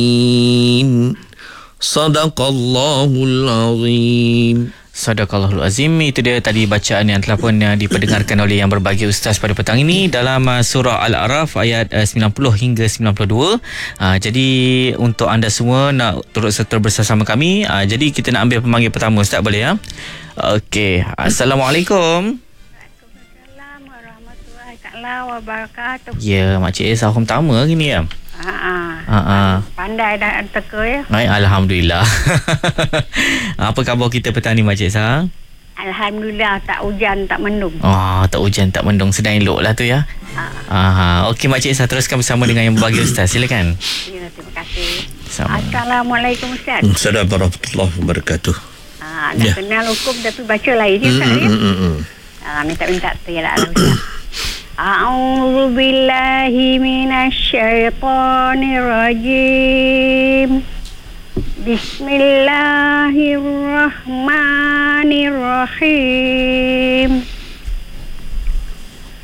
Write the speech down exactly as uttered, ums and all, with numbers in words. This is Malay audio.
Sadaqallahul azim. Sadaqallahul azim. Itu dia tadi bacaan yang telah pun uh, diperdengarkan oleh yang berbahagia ustaz pada petang ini dalam uh, surah Al-A'raf ayat uh, sembilan puluh hingga sembilan puluh dua. Uh, jadi untuk anda semua nak turut serta bersama kami, uh, jadi kita nak ambil pemanggil pertama, ustaz, boleh ya? Okey. Assalamualaikum. Waalaikumsalam warahmatullahi taala wabarakatuh. Ya, Makcik Esa sahur pertama hari ni ya. Ha Ha ah. Pandai dah teka ya. Baik, alhamdulillah. Apa khabar kita petang ni, Makcik Esa? Alhamdulillah, tak hujan tak mendung. Oh, tak hujan tak mendung, sedang elok lah tu ya. Ha. Aha. Okey, Makcik Esa, teruskan bersama dengan yang berbahagia ustaz. Silakan. Ya, terima kasih. Sama. Assalamualaikum Ustaz. Assalamualaikum warahmatullahi wabarakatuh. Ha, dah Ya. kenal hukum tapi baca lain je Ustaz ya. Ha, minta-minta tiada lah Ustaz. A'udzu billahi minasyaitonir rajim. Bismillahirrahmanirrahim.